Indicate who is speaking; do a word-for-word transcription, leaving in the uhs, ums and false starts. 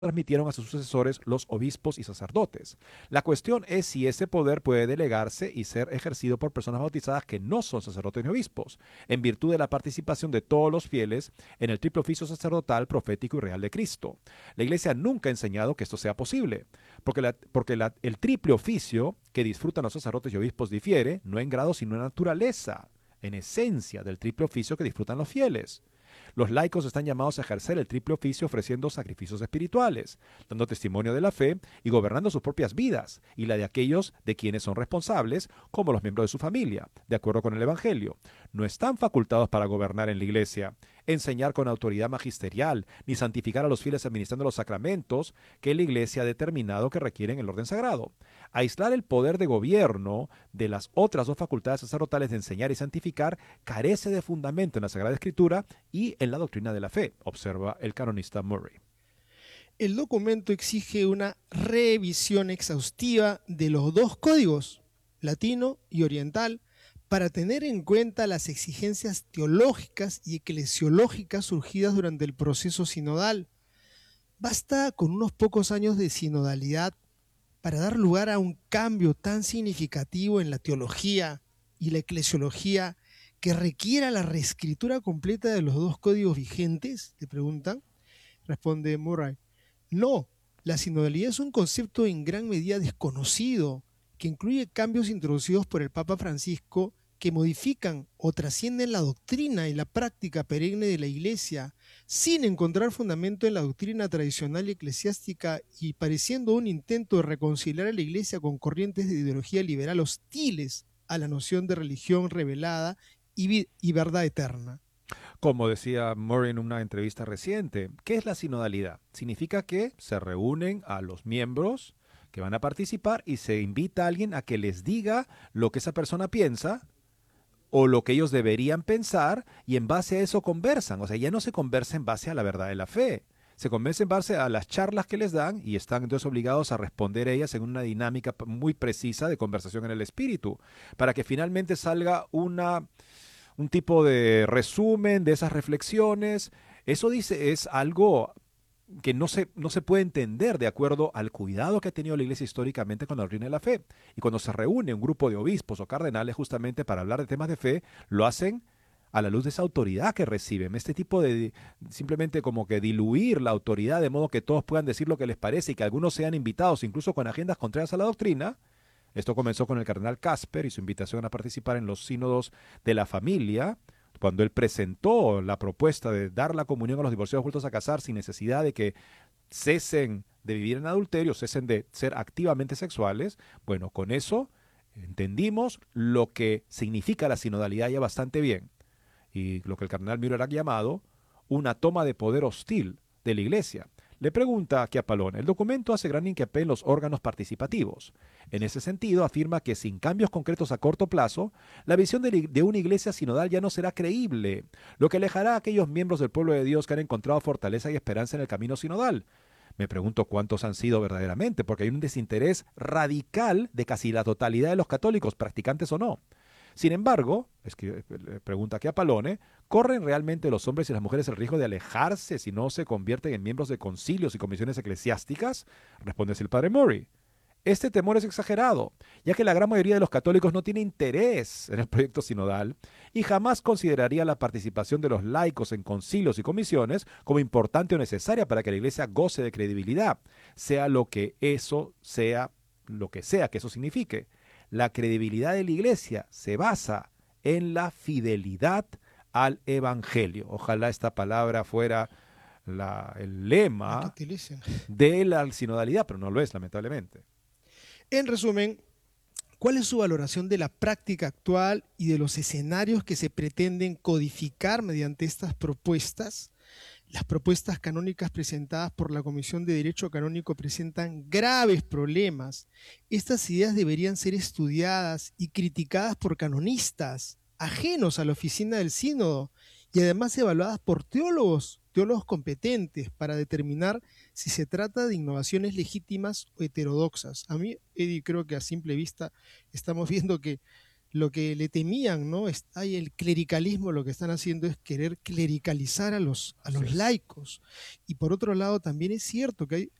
Speaker 1: transmitieron a sus sucesores los obispos y sacerdotes. La cuestión es si ese poder puede delegarse y ser ejercido por personas bautizadas que no son sacerdotes ni obispos, en virtud de la participación de todos los fieles en el triple oficio sacerdotal, profético y real de Cristo. La Iglesia nunca ha enseñado que esto sea posible, porque, la, porque la, el triple oficio que disfrutan los sacerdotes y obispos difiere, no en grado sino en naturaleza, en esencia del triple oficio que disfrutan los fieles. Los laicos están llamados a ejercer el triple oficio ofreciendo sacrificios espirituales, dando testimonio de la fe y gobernando sus propias vidas y la de aquellos de quienes son responsables, como los miembros de su familia, de acuerdo con el Evangelio. No están facultados para gobernar en la Iglesia, enseñar con autoridad magisterial, ni santificar a los fieles administrando los sacramentos que la Iglesia ha determinado que requieren el orden sagrado. Aislar el poder de gobierno de las otras dos facultades sacerdotales de enseñar y santificar carece de fundamento en la Sagrada Escritura y en la doctrina de la fe, observa el canonista Murray.
Speaker 2: El documento exige una revisión exhaustiva de los dos códigos, latino y oriental, para tener en cuenta las exigencias teológicas y eclesiológicas surgidas durante el proceso sinodal. Basta con unos pocos años de sinodalidad para dar lugar a un cambio tan significativo en la teología y la eclesiología que requiera la reescritura completa de los dos códigos vigentes, le preguntan. Responde Murray: no, la sinodalidad es un concepto en gran medida desconocido, que incluye cambios introducidos por el Papa Francisco que modifican o trascienden la doctrina y la práctica perenne de la Iglesia, sin encontrar fundamento en la doctrina tradicional y eclesiástica y pareciendo un intento de reconciliar a la Iglesia con corrientes de ideología liberal hostiles a la noción de religión revelada y, y verdad eterna.
Speaker 1: Como decía Murray en una entrevista reciente, ¿qué es la sinodalidad? Significa que se reúnen a los miembros que van a participar y se invita a alguien a que les diga lo que esa persona piensa o lo que ellos deberían pensar, y en base a eso conversan. O sea, ya no se conversa en base a la verdad de la fe. Se conversa en base a las charlas que les dan y están entonces obligados a responder a ellas en una dinámica muy precisa de conversación en el espíritu, para que finalmente salga una, un tipo de resumen de esas reflexiones. Eso dice, es algo que no se, no se puede entender de acuerdo al cuidado que ha tenido la Iglesia históricamente con la doctrina de la fe. Y cuando se reúne un grupo de obispos o cardenales justamente para hablar de temas de fe, lo hacen a la luz de esa autoridad que reciben. Este tipo de simplemente como que diluir la autoridad de modo que todos puedan decir lo que les parece y que algunos sean invitados incluso con agendas contrarias a la doctrina. Esto comenzó con el cardenal Casper y su invitación a participar en los sínodos de la familia, cuando él presentó la propuesta de dar la comunión a los divorciados vueltos a casar sin necesidad de que cesen de vivir en adulterio, cesen de ser activamente sexuales. Bueno, con eso entendimos lo que significa la sinodalidad ya bastante bien, y lo que el cardenal Müller ha llamado una toma de poder hostil de la Iglesia. Le pregunta a Chiappalone: el documento hace gran hincapié en los órganos participativos. En ese sentido, afirma que sin cambios concretos a corto plazo, la visión de, de una iglesia sinodal ya no será creíble, lo que alejará a aquellos miembros del pueblo de Dios que han encontrado fortaleza y esperanza en el camino sinodal. Me pregunto cuántos han sido verdaderamente, porque hay un desinterés radical de casi la totalidad de los católicos, practicantes o no. Sin embargo, es que le pregunta aquí a Palone, ¿corren realmente los hombres y las mujeres el riesgo de alejarse si no se convierten en miembros de concilios y comisiones eclesiásticas? Responde así el padre Murray. Este temor es exagerado, ya que la gran mayoría de los católicos no tiene interés en el proyecto sinodal y jamás consideraría la participación de los laicos en concilios y comisiones como importante o necesaria para que la Iglesia goce de credibilidad, sea lo que eso sea, lo que sea que eso signifique. La credibilidad de la Iglesia se basa en la fidelidad al Evangelio. Ojalá esta palabra fuera la, el
Speaker 2: La que
Speaker 1: lema
Speaker 2: utilicen.
Speaker 1: de la sinodalidad, pero no lo es, lamentablemente.
Speaker 2: En resumen, ¿cuál es su valoración de la práctica actual y de los escenarios que se pretenden codificar mediante estas propuestas? Las propuestas canónicas presentadas por la Comisión de Derecho Canónico presentan graves problemas. Estas ideas deberían ser estudiadas y criticadas por canonistas ajenos a la oficina del sínodo y además evaluadas por teólogos, teólogos competentes para determinar si se trata de innovaciones legítimas o heterodoxas. A mí, Eddie, creo que a simple vista estamos viendo que lo que le temían, ¿no? Está ahí el clericalismo, lo que están haciendo es querer clericalizar a los, a
Speaker 1: Así
Speaker 2: los
Speaker 1: es.
Speaker 2: laicos. Y por otro lado, también es cierto que hay